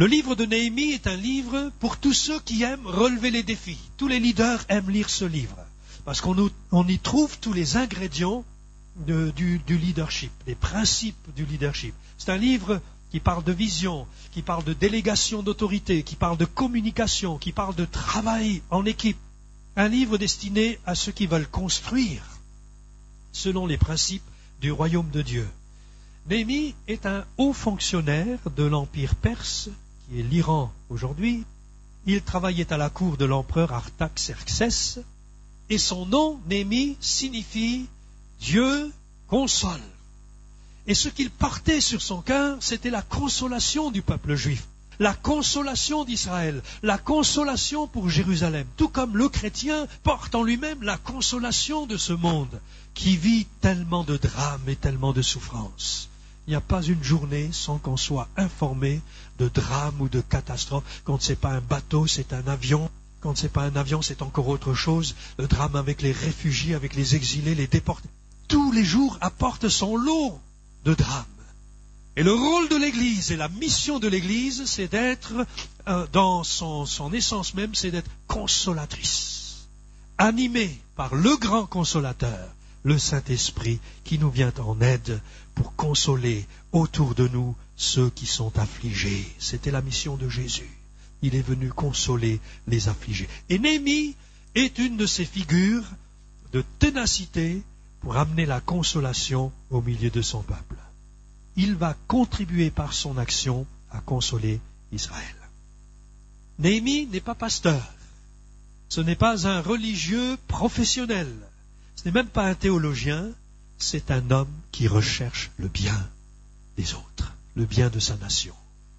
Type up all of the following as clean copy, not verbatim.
Le livre de Néhémie est un livre pour tous ceux qui aiment relever les défis. Tous les leaders aiment lire ce livre, parce qu'on y trouve tous les ingrédients du leadership, les principes du leadership. C'est un livre qui parle de vision, qui parle de délégation d'autorité, qui parle de communication, qui parle de travail en équipe. Un livre destiné à ceux qui veulent construire selon les principes du royaume de Dieu. Néhémie est un haut fonctionnaire de l'Empire perse, qui est l'Iran aujourd'hui. Il travaillait à la cour de l'empereur Artaxerxès, et son nom, Néhémie, signifie « Dieu console ». Et ce qu'il portait sur son cœur, c'était la consolation du peuple juif, la consolation d'Israël, la consolation pour Jérusalem, tout comme le chrétien porte en lui-même la consolation de ce monde qui vit tellement de drames et tellement de souffrances. Il n'y a pas une journée sans qu'on soit informé de drames ou de catastrophes. Quand ce n'est pas un bateau, c'est un avion. Quand ce n'est pas un avion, c'est encore autre chose. Le drame avec les réfugiés, avec les exilés, les déportés. Tous les jours apportent son lot de drames. Et le rôle de l'Église et la mission de l'Église, c'est d'être, dans son essence même, c'est d'être consolatrice. Animée par le grand consolateur, le Saint-Esprit, qui nous vient en aide pour consoler autour de nous ceux qui sont affligés. C'était la mission de Jésus. Il est venu consoler les affligés. Et Néhémie est une de ces figures de ténacité pour amener la consolation au milieu de son peuple. Il va contribuer par son action à consoler Israël. Néhémie n'est pas pasteur. Ce n'est pas un religieux professionnel. Ce n'est même pas un théologien. C'est un homme qui recherche le bien des autres, le bien de sa nation.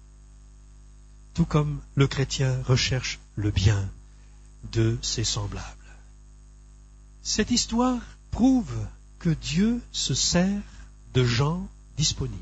Tout comme le chrétien recherche le bien de ses semblables. Cette histoire prouve que Dieu se sert de gens disponibles.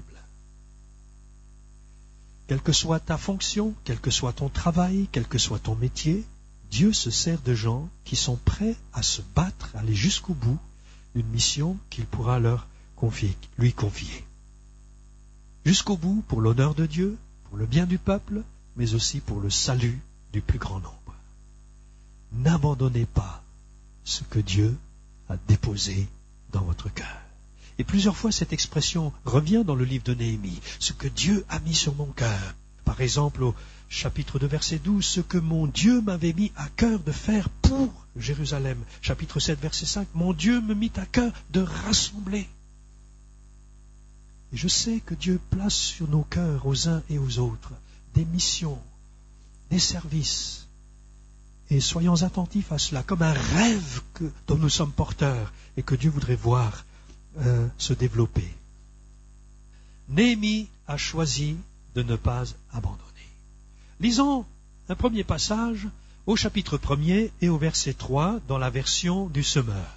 Quelle que soit ta fonction, quel que soit ton travail, quel que soit ton métier, Dieu se sert de gens qui sont prêts à se battre, à aller jusqu'au bout d'une mission qu'il pourra lui confier. Jusqu'au bout pour l'honneur de Dieu, pour le bien du peuple, mais aussi pour le salut du plus grand nombre. N'abandonnez pas ce que Dieu a déposé dans votre cœur. Et plusieurs fois cette expression revient dans le livre de Néhémie. Ce que Dieu a mis sur mon cœur. Par exemple au chapitre 2 verset 12, ce que mon Dieu m'avait mis à cœur de faire pour Jérusalem. Chapitre 7 verset 5, mon Dieu me mit à cœur de rassembler. Et je sais que Dieu place sur nos cœurs aux uns et aux autres des missions, des services. Et soyons attentifs à cela, comme un rêve dont nous sommes porteurs et que Dieu voudrait voir se développer. Néhémie a choisi de ne pas abandonner. Lisons un premier passage au chapitre 1er et au verset 3 dans la version du Semeur.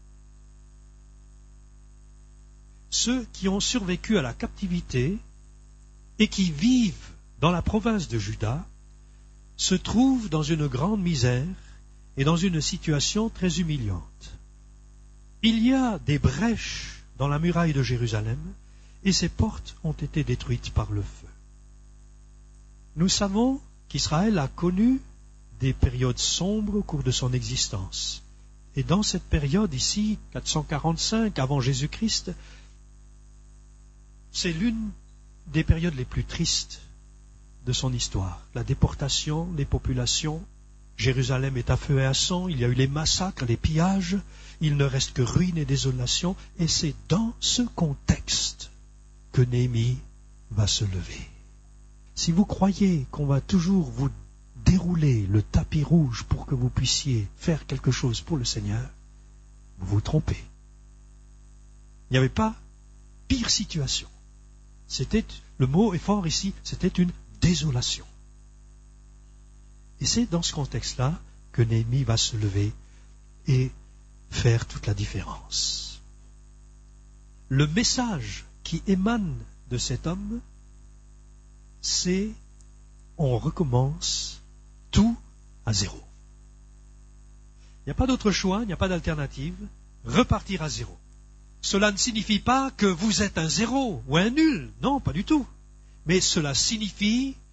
Ceux qui ont survécu à la captivité et qui vivent dans la province de Juda se trouvent dans une grande misère et dans une situation très humiliante. Il y a des brèches dans la muraille de Jérusalem et ses portes ont été détruites par le feu. Nous savons qu'Israël a connu des périodes sombres au cours de son existence. Et dans cette période ici, 445 avant Jésus-Christ, c'est l'une des périodes les plus tristes de son histoire. La déportation, les populations, Jérusalem est à feu et à sang, il y a eu les massacres, les pillages, il ne reste que ruines et désolation, et c'est dans ce contexte que Néhémie va se lever. Si vous croyez qu'on va toujours vous dérouler le tapis rouge pour que vous puissiez faire quelque chose pour le Seigneur, vous vous trompez. Il n'y avait pas pire situation. Le mot est fort ici, c'était une désolation. Et c'est dans ce contexte-là que Néhémie va se lever et faire toute la différence. Le message qui émane de cet homme, c'est on recommence tout à zéro. Il n'y a pas d'autre choix, il n'y a pas d'alternative, repartir à zéro. Cela ne signifie pas que vous êtes un zéro ou un nul, non, pas du tout. Mais cela signifie